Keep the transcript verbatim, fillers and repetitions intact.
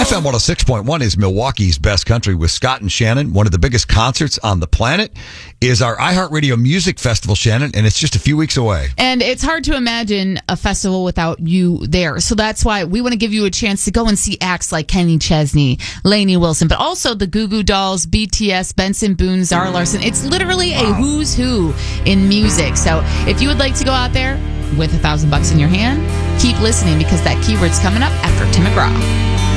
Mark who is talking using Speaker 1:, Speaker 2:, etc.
Speaker 1: F M one oh six point one is Milwaukee's best country with Scott and Shannon. One of the biggest concerts on the planet is our iHeartRadio Music Festival, Shannon, and it's just a few weeks away.
Speaker 2: And it's hard to imagine a festival without you there. So that's why we want to give you a chance to go and see acts like Kenny Chesney, Lainey Wilson, but also the Goo Goo Dolls, B T S, Benson Boone, Zara Larson. It's literally a who's who in music. So if you would like to go out there with a thousand bucks in your hand, keep listening because that keyword's coming up after Tim McGraw.